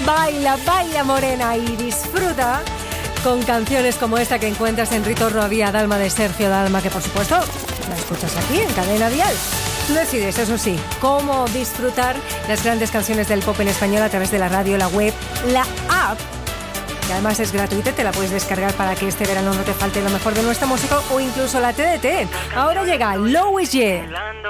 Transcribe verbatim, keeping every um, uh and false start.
Baila, baila morena y disfruta con canciones como esta que encuentras en Ritorno a Vía Dalma de Sergio Dalma, que por supuesto la escuchas aquí en Cadena Dial. Decides, eso sí, cómo disfrutar las grandes canciones del pop en español a través de la radio, la web, la app, que además es gratuita, te la puedes descargar para que este verano no te falte lo mejor de nuestra música, o incluso la T D T. Ahora llega Louis G.